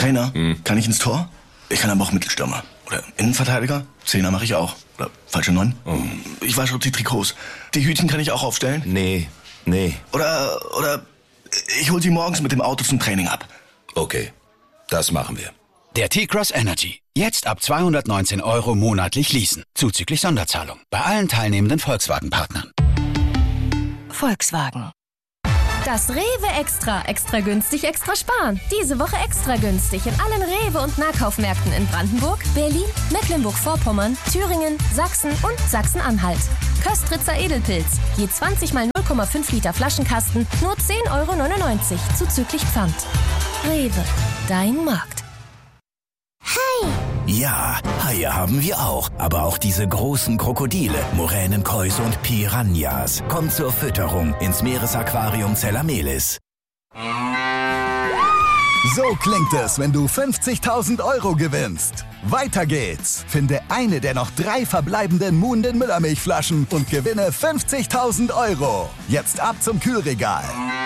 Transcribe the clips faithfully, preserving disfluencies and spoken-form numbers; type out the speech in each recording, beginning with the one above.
Trainer, hm. kann ich ins Tor? Ich kann aber auch Mittelstürmer. Oder Innenverteidiger? Zehner mache ich auch. Oder falsche Neun? Oh. Ich wasche die Trikots. Die Hütchen kann ich auch aufstellen? Nee, nee. Oder, oder ich hol sie morgens mit dem Auto zum Training ab. Okay, das machen wir. Der T-Cross Energy. Jetzt ab zweihundertneunzehn Euro monatlich leasen. Zuzüglich Sonderzahlung. Bei allen teilnehmenden Volkswagen-Partnern. Volkswagen. Das Rewe Extra. Extra günstig, extra sparen. Diese Woche extra günstig in allen Rewe- und Nahkaufmärkten in Brandenburg, Berlin, Mecklenburg-Vorpommern, Thüringen, Sachsen und Sachsen-Anhalt. Köstritzer Edelpilz. Je zwanzig mal null Komma fünf Liter Flaschenkasten. Nur zehn Euro neunundneunzig. Zuzüglich Pfand. Rewe. Dein Markt. Hai! Ja, Haie haben wir auch. Aber auch diese großen Krokodile, Muränen, Käuse und Piranhas. Kommt zur Fütterung ins Meeresaquarium Zellamelis. So klingt es, wenn du fünfzigtausend Euro gewinnst. Weiter geht's. Finde eine der noch drei verbleibenden Muhnden Müllermilchflaschen und gewinne fünfzigtausend Euro. Jetzt ab zum Kühlregal.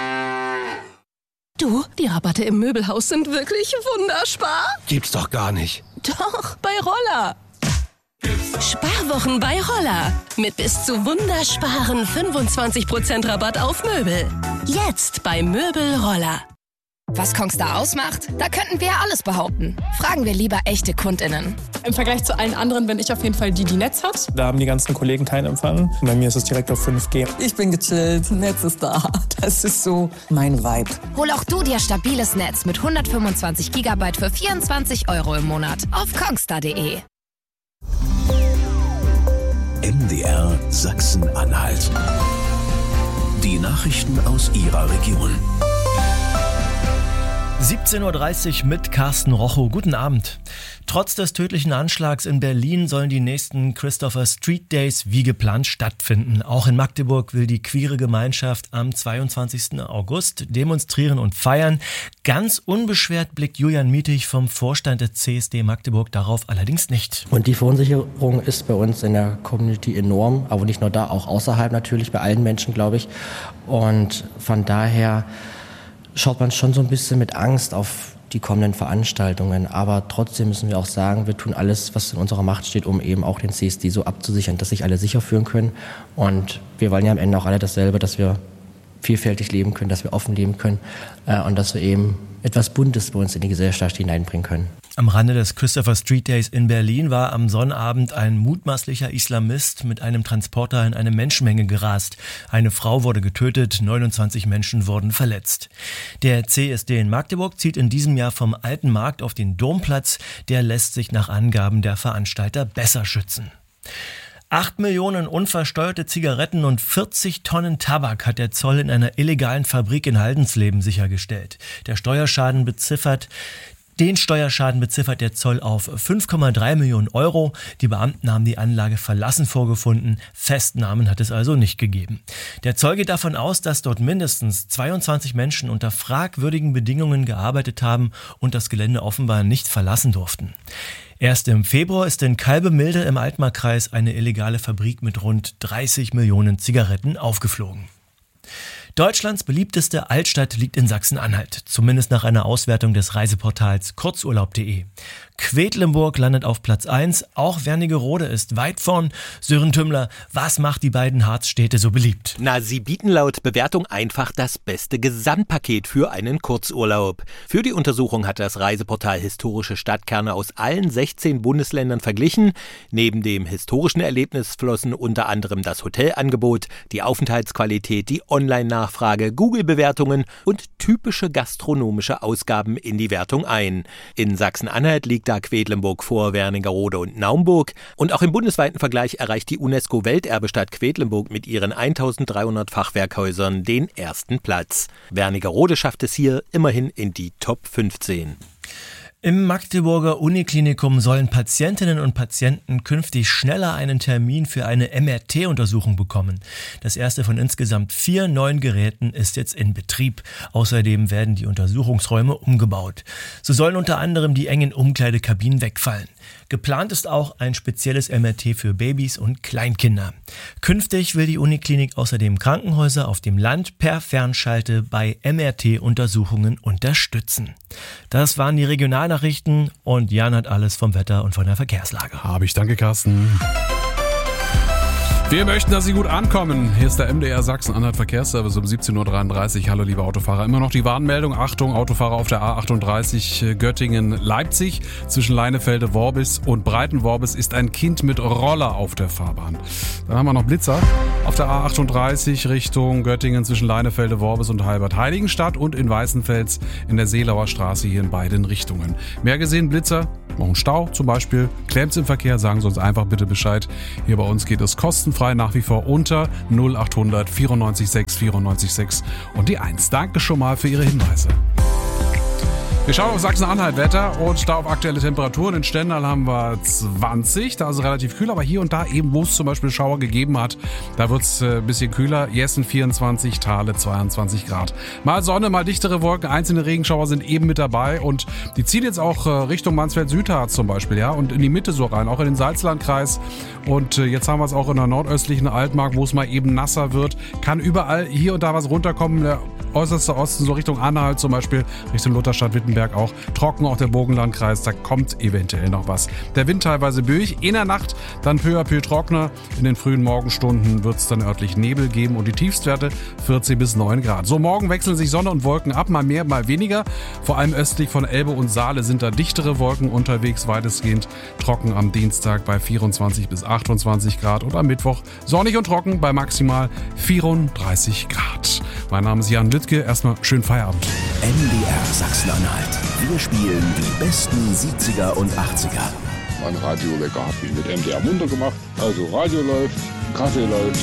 Du, die Rabatte im Möbelhaus sind wirklich wunderspar. Gibt's doch gar nicht. Doch, bei Roller. Sparwochen bei Roller. Mit bis zu wundersparen fünfundzwanzig Prozent Rabatt auf Möbel. Jetzt bei Möbel Roller. Was Kongstar ausmacht? Da könnten wir ja alles behaupten. Fragen wir lieber echte KundInnen. Im Vergleich zu allen anderen bin ich auf jeden Fall die, die Netz hat. Da haben die ganzen Kollegen keinen Empfang. Bei mir ist es direkt auf fünf G. Ich bin gechillt, Netz ist da. Das ist so mein Vibe. Hol auch du dir stabiles Netz mit hundertfünfundzwanzig Gigabyte für vierundzwanzig Euro im Monat auf kongstar punkt de. M D R Sachsen-Anhalt. Die Nachrichten aus Ihrer Region. siebzehn Uhr dreißig mit Carsten Rochow. Guten Abend. Trotz des tödlichen Anschlags in Berlin sollen die nächsten Christopher Street Days wie geplant stattfinden. Auch in Magdeburg will die queere Gemeinschaft am zweiundzwanzigsten August demonstrieren und feiern. Ganz unbeschwert blickt Julian Mietig vom Vorstand der C S D Magdeburg darauf allerdings nicht. Und die Verunsicherung ist bei uns in der Community enorm, aber nicht nur da, auch außerhalb natürlich, bei allen Menschen, glaube ich. Und von daher schaut man schon so ein bisschen mit Angst auf die kommenden Veranstaltungen. Aber trotzdem müssen wir auch sagen, wir tun alles, was in unserer Macht steht, um eben auch den C S D so abzusichern, dass sich alle sicher fühlen können. Und wir wollen ja am Ende auch alle dasselbe, dass wir vielfältig leben können, dass wir offen leben können äh, und dass wir eben etwas Buntes bei uns in die Gesellschaft hineinbringen können. Am Rande des Christopher Street Days in Berlin war am Sonnabend ein mutmaßlicher Islamist mit einem Transporter in eine Menschenmenge gerast. Eine Frau wurde getötet, neunundzwanzig Menschen wurden verletzt. Der C S D in Magdeburg zieht in diesem Jahr vom Alten Markt auf den Domplatz. Der lässt sich nach Angaben der Veranstalter besser schützen. Acht Millionen unversteuerte Zigaretten und vierzig Tonnen Tabak hat der Zoll in einer illegalen Fabrik in Haldensleben sichergestellt. Der Steuerschaden beziffert Den Steuerschaden beziffert der Zoll auf fünf Komma drei Millionen Euro. Die Beamten haben die Anlage verlassen vorgefunden. Festnahmen hat es also nicht gegeben. Der Zoll geht davon aus, dass dort mindestens zweiundzwanzig Menschen unter fragwürdigen Bedingungen gearbeitet haben und das Gelände offenbar nicht verlassen durften. Erst im Februar ist in Kalbemilde im Altmarkkreis eine illegale Fabrik mit rund dreißig Millionen Zigaretten aufgeflogen. Deutschlands beliebteste Altstadt liegt in Sachsen-Anhalt, zumindest nach einer Auswertung des Reiseportals kurzurlaub punkt de. Quedlinburg landet auf Platz eins, auch Wernigerode ist weit vorn. Sören Tümmler, was macht die beiden Harzstädte so beliebt? Na, sie bieten laut Bewertung einfach das beste Gesamtpaket für einen Kurzurlaub. Für die Untersuchung hat das Reiseportal historische Stadtkerne aus allen sechzehn Bundesländern verglichen. Neben dem historischen Erlebnis flossen unter anderem das Hotelangebot, die Aufenthaltsqualität, die Online-Nachfrage, Google-Bewertungen und typische gastronomische Ausgaben in die Wertung ein. In Sachsen-Anhalt liegt da Quedlinburg vor Wernigerode und Naumburg. Und auch im bundesweiten Vergleich erreicht die UNESCO-Welterbestadt Quedlinburg mit ihren eintausenddreihundert Fachwerkhäusern den ersten Platz. Wernigerode schafft es hier immerhin in die Top fünfzehn. Im Magdeburger Uniklinikum sollen Patientinnen und Patienten künftig schneller einen Termin für eine M R T-Untersuchung bekommen. Das erste von insgesamt vier neuen Geräten ist jetzt in Betrieb. Außerdem werden die Untersuchungsräume umgebaut. So sollen unter anderem die engen Umkleidekabinen wegfallen. Geplant ist auch ein spezielles M R T für Babys und Kleinkinder. Künftig will die Uniklinik außerdem Krankenhäuser auf dem Land per Fernschalte bei M R T-Untersuchungen unterstützen. Das waren die Regionalnachrichten und Jan hat alles vom Wetter und von der Verkehrslage. Habe ich, danke Carsten. Wir möchten, dass Sie gut ankommen. Hier ist der M D R Sachsen-Anhalt Verkehrsservice um siebzehn Uhr dreiunddreißig. Hallo liebe Autofahrer. Immer noch die Warnmeldung. Achtung, Autofahrer auf der A achtunddreißig Göttingen-Leipzig. Zwischen Leinefelde-Worbis und Breitenworbis ist ein Kind mit Roller auf der Fahrbahn. Dann haben wir noch Blitzer auf der A achtunddreißig Richtung Göttingen zwischen Leinefelde-Worbis und Halbert-Heiligenstadt und in Weißenfels in der Seelauer Straße hier in beiden Richtungen. Mehr gesehen, Blitzer, noch ein Stau zum Beispiel. Klemmt's im Verkehr, sagen Sie uns einfach bitte Bescheid. Hier bei uns geht es kostenfrei nach wie vor unter null achthundert vierundneunzig sechs vierundneunzig sechs und die eins. Danke schon mal für Ihre Hinweise. Wir schauen auf Sachsen-Anhalt Wetter und da auf aktuelle Temperaturen. In Stendal haben wir zwanzig, da ist es relativ kühl, aber hier und da eben, wo es zum Beispiel Schauer gegeben hat, da wird es ein bisschen kühler. Jessen vierundzwanzig, Thale zweiundzwanzig Grad. Mal Sonne, mal dichtere Wolken, einzelne Regenschauer sind eben mit dabei und die ziehen jetzt auch Richtung Mansfeld-Südharz zum Beispiel, ja, und in die Mitte so rein, auch in den Salzlandkreis. Und jetzt haben wir es auch in der nordöstlichen Altmark, wo es mal eben nasser wird. Kann überall hier und da was runterkommen. Der äußerste Osten, so Richtung Anhalt zum Beispiel, Richtung Lutherstadt-Wittenberg auch. Trocken auch der Burgenlandkreis, da kommt eventuell noch was. Der Wind teilweise böig, in der Nacht dann peu à peu trockener. In den frühen Morgenstunden wird es dann örtlich Nebel geben und die Tiefstwerte vierzehn bis neun Grad. So, morgen wechseln sich Sonne und Wolken ab, mal mehr, mal weniger. Vor allem östlich von Elbe und Saale sind da dichtere Wolken unterwegs, weitestgehend trocken am Dienstag bei vierundzwanzig bis achtundzwanzig Grad und am Mittwoch sonnig und trocken bei maximal vierunddreißig Grad. Mein Name ist Jan Lüttke, erstmal schönen Feierabend. M D R Sachsen-Anhalt. Wir spielen die besten siebziger und achtziger. Mein Radiowecker hat mich mit M D R munter gemacht. Also Radio läuft, Kaffee läuft.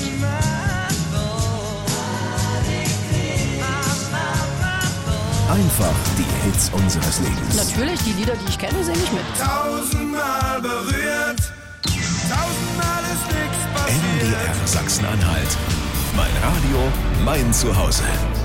Einfach die Hits unseres Lebens. Natürlich, die Lieder, die ich kenne, singe ich mit. Tausendmal berührt, tausendmal ist nichts passiert. M D R Sachsen-Anhalt. Mein Radio, mein Zuhause.